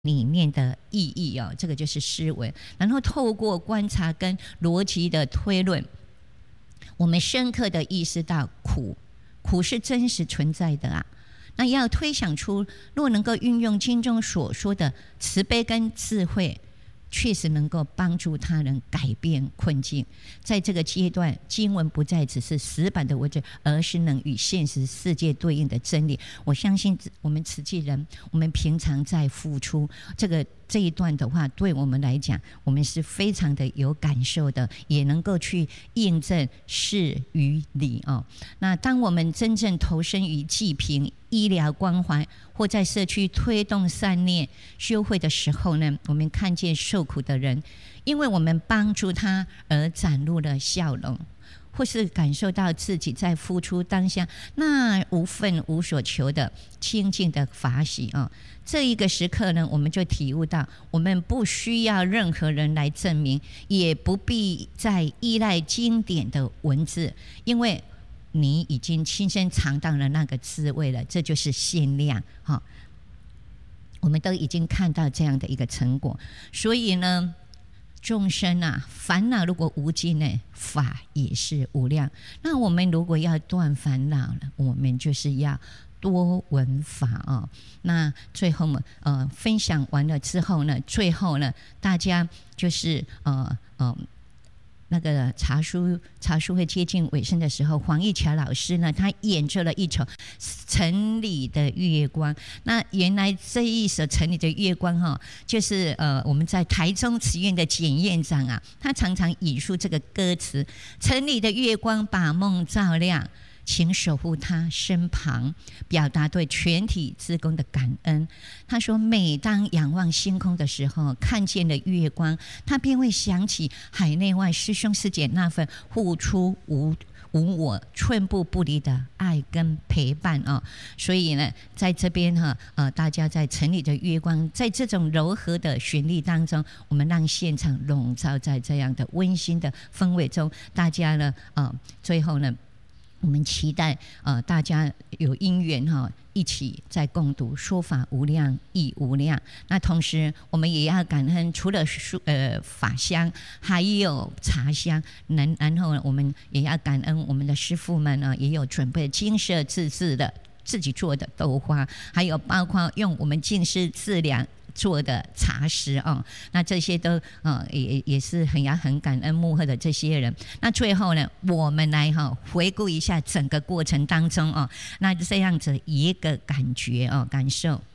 里面的意义哦，这个就是诗文。然后透过观察跟逻辑的推论，我们深刻的意识到苦是真实存在的啊。那要推想出，若能够运用经中所说的慈悲跟智慧，确实能够帮助他人改变困境。在这个阶段，经文不再只是死板的文字，而是能与现实世界对应的真理。我相信我们慈济人，我们平常在付出这一段的话，对我们来讲，我们是非常的有感受的，也能够去印证事与理哦。那当我们真正投身于济贫、医疗关怀，或在社区推动善念修慧的时候呢，我们看见受苦的人，因为我们帮助他而展露了笑容，或是感受到自己在付出当下那无分无所求的清净的法喜啊。这一个时刻呢，我们就体悟到，我们不需要任何人来证明，也不必再依赖经典的文字，因为你已经亲身尝到了那个滋味了，这就是限量哈。我们都已经看到这样的一个成果，所以呢，众生啊，烦恼如果无尽呢，法也是无量。那我们如果要断烦恼了，我们就是要多闻法哦。那最后分享完了之后呢，最后呢，大家就是那个茶书会接近尾声的时候，黄义乔老师呢，他演奏了一首《城里的月光》。那原来这一首《城里的月光》就是我们在台中慈院的简院长啊，他常常引述这个歌词：城里的月光把梦照亮，请守护他身旁，表达对全体志工的感恩。他说，每当仰望星空的时候，看见了月光，他便会想起海内外师兄师姐那份付出无我、寸步不离的爱跟陪伴哦。所以呢，在这边大家在城里的月光，在这种柔和的旋律当中，我们让现场笼罩在这样的温馨的氛围中。大家呢，最后呢，我们期待大家有因缘一起在共读，说法无量亦无量。那同时我们也要感恩，除了法香还有茶香，然后我们也要感恩我们的师父们呢，也有准备精舍自制的自己做的豆花，还有包括用我们净师自粮做的茶食哦。那这些都也是很感恩幕后的这些人。那最后呢，我们来回顾一下整个过程当中那这样子一个感觉感受。